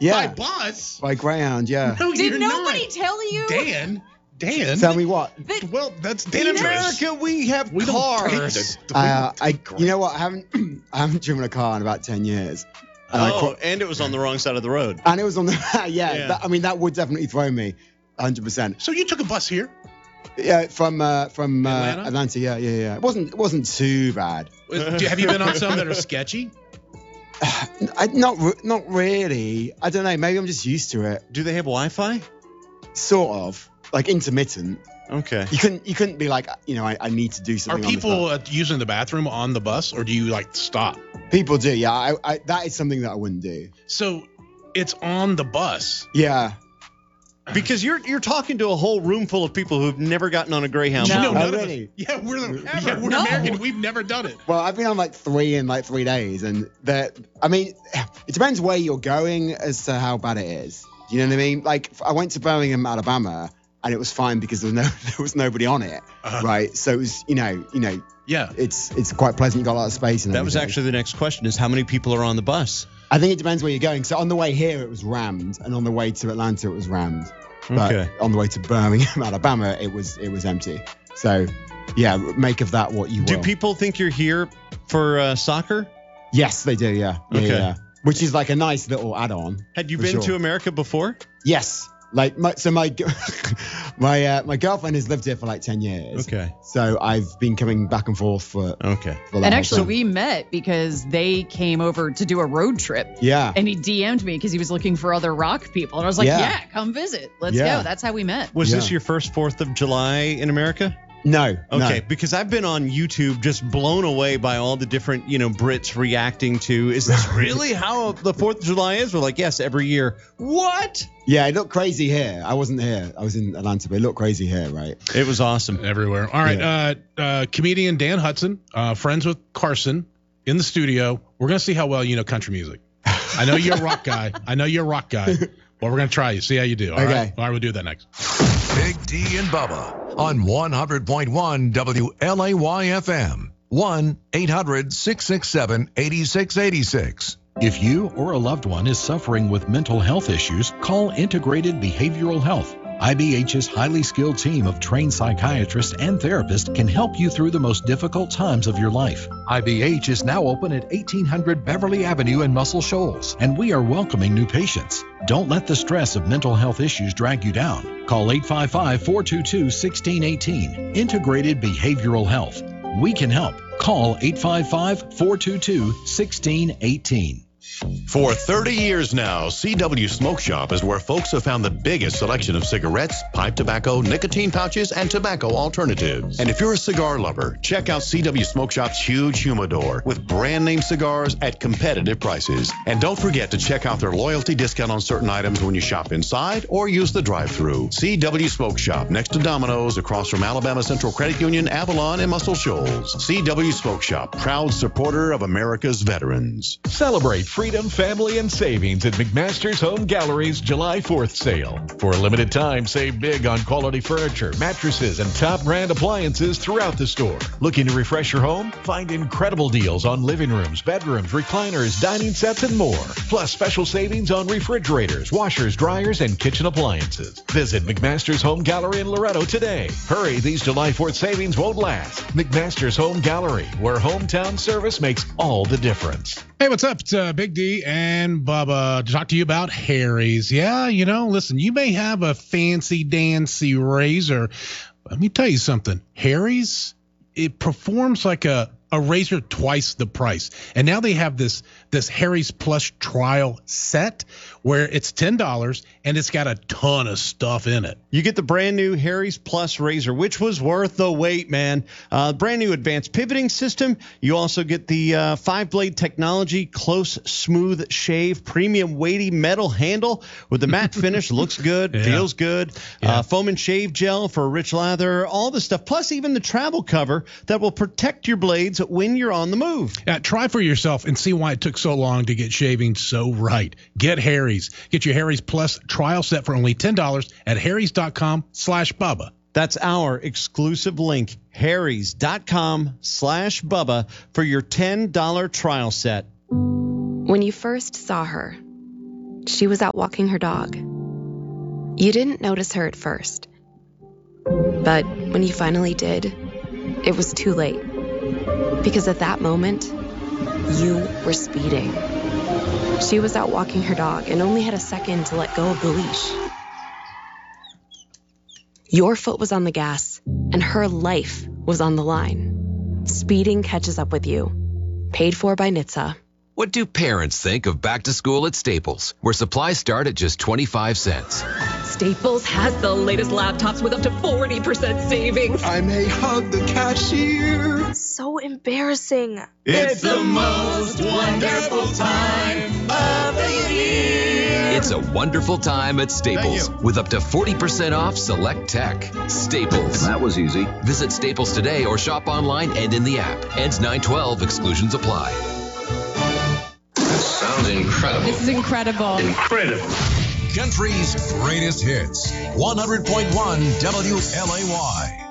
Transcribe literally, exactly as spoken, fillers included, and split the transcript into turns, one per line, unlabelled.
Yeah.
By bus?
By Greyhound, yeah.
No,
Did
you're
nobody
not.
tell you?
Dan. Dan.
Tell me what.
That-
Well, that's
In
dangerous.
America, we have
We don't
cars.
take the-
Uh, I, you know what? I haven't, I haven't driven a car in about ten years. And I
Oh,
qu-
and it was on the wrong side of the road.
and it was on the, yeah,
Yeah.
That, I mean, that would definitely throw me, one hundred percent.
So you took a bus here?
Yeah, from uh, from uh,
Atlanta?
Atlanta, yeah, yeah, yeah. It wasn't, it wasn't too bad.
Is- Have you been on some that are sketchy?
I, not, re- not really. I don't know. Maybe I'm just used to it.
Do they have Wi-Fi?
Sort of, like intermittent.
Okay.
You couldn't, you couldn't be like, you know, I, I need to do
Are
something. on this
people
bus.
uh, using the bathroom on the bus, or do you like stop?
People do, yeah. I, I, that is something that I wouldn't do.
So it's on the bus.
Yeah.
Because you're you're talking to a whole room full of people who've never gotten on a Greyhound.
No.
You know,
Oh,
none of
really?
us- Yeah, we're the, yeah, we're
No.
American. We've never done it.
Well, I've been on like three in like three days, and that I mean, it depends where you're going as to how bad it is. Do you know what I mean? Like, I went to Birmingham, Alabama, and it was fine because there was no there was nobody on it,
Uh-huh.
right? So it was, you know, you know,
Yeah.
it's it's quite pleasant. You got a lot of space. And
That was
everything.
actually the next question: is how many people are on the bus?
I think it depends where you're going. So on the way here, it was rammed, and on the way to Atlanta, it was rammed. But
Okay.
on the way to Birmingham, Alabama, it was it was empty. So yeah, make of that what you will.
Do people think you're here for uh, soccer?
Yes, they do. Yeah. Yeah,
Okay.
yeah. Which is like a nice little add-on.
Had you
For
been
sure.
to America before?
Yes. Like my, so my my uh, my girlfriend has lived here for like ten years.
Okay.
So I've been coming back and forth for.
Okay.
for that
And
whole
actually,
time.
we met because they came over to do a road trip.
Yeah.
And he D M'd me because he was looking for other rock people. And I was like,
Yeah.
yeah, come visit. Let's
Yeah.
go. That's how we met.
Was this
Yeah.
your first Fourth of July in America?
No.
Okay,
No.
because I've been on YouTube just blown away by all the different, you know, Brits reacting to, is this really how the fourth of July is? We're like, yes, every year. What?
Yeah, it looked crazy here. I wasn't here. I was in Atlanta, but it looked crazy here, right?
It was awesome.
Everywhere. All right. Uh, uh, comedian Dan Hudson, uh, friends with Carson in the studio. We're going to see how well you know country music. I know you're a rock guy. I know you're a rock guy. But we're going to try you. See how you do. All
Okay.
right. All right. We'll do that next.
Big D and Bubba on one hundred point one W L A Y F M. one eight hundred six six seven eight six eight six.
If you or a loved one is suffering with mental health issues, call Integrated Behavioral Health. I B H's highly skilled team of trained psychiatrists and therapists can help you through the most difficult times of your life. I B H is now open at eighteen hundred Beverly Avenue in Muscle Shoals, and we are welcoming new patients. Don't let the stress of mental health issues drag you down. Call eight five five, four two two, one six one eight. Integrated Behavioral Health. We can help. Call eight five five, four two two, one six one eight.
For thirty years now, C W Smoke Shop is where folks have found the biggest selection of cigarettes, pipe tobacco, nicotine pouches, and tobacco alternatives. And if you're a cigar lover, check out C W Smoke Shop's huge humidor with brand name cigars at competitive prices. And don't forget to check out their loyalty discount on certain items when you shop inside or use the drive-thru. C W Smoke Shop, next to Domino's, across from Alabama Central Credit Union, Avalon, and Muscle Shoals. C W Smoke Shop, proud supporter of America's veterans.
Celebrate freedom, family, and savings at McMaster's Home Gallery's July fourth sale. For a limited time, save big on quality furniture, mattresses, and top brand appliances throughout the store. Looking to refresh your home? Find incredible deals on living rooms, bedrooms, recliners, dining sets, and more. Plus special savings on refrigerators, washers, dryers, and kitchen appliances. Visit McMaster's Home Gallery in Loretto today. Hurry, these July fourth savings won't last. McMaster's Home Gallery, where hometown service makes all the difference.
Hey, what's up? It's uh, Big D and Bubba to talk to you about Harry's. Yeah, you know, listen, you may have a fancy dancy razor. Let me tell you something. Harry's, it performs like a, a razor twice the price. And now they have this this Harry's Plus trial set where it's ten dollars and it's got a ton of stuff in it.
You get the brand new Harry's Plus razor, which was worth the wait, man. Uh, brand new advanced pivoting system. You also get the uh, five-blade technology, close, smooth shave, premium weighty metal handle with the matte finish. Looks good,
Yeah.
feels good.
Yeah.
Uh, foam and shave gel for rich lather, all the stuff. Plus even the travel cover that will protect your blades when you're on the move.
Uh, try for yourself and see why it took so long to get shaving so right. Get Harry's. Get your Harry's Plus trial set for only ten dollars at harrys.com slash Bubba.
That's our exclusive link, harrys.com slash Bubba, for your ten dollars trial set.
When you first saw her, She was out walking her dog. You didn't notice her at first. But when you finally did, it was too late. Because at that moment, you were speeding. She was out walking her dog and only had a second to let go of the leash. Your foot was on the gas, and her life was on the line. Speeding catches up with you. Paid for by N H T S A.
What do parents think of back to school at Staples, where supplies start at just twenty-five cents?
Staples has the latest laptops with up to forty percent savings.
I may hug the cashier.
So embarrassing.
It's the most wonderful time of the year.
It's a wonderful time at Staples with up to forty percent off select tech. Staples.
That was easy.
Visit Staples today or shop online and in the app. Ends nine twelve. Exclusions apply.
Sounds incredible.
This is incredible.
Incredible.
Country's greatest hits. one hundred point one W L A Y.